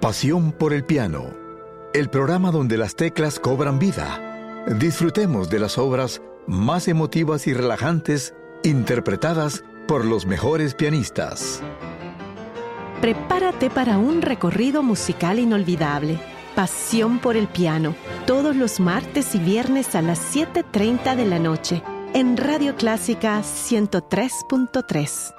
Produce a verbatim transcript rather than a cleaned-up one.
Pasión por el piano, el programa donde las teclas cobran vida. Disfrutemos de las obras más emotivas y relajantes interpretadas por los mejores pianistas. Prepárate para un recorrido musical inolvidable. Pasión por el piano, todos los martes y viernes a las siete treinta de la noche, en Radio Clásica ciento tres punto tres.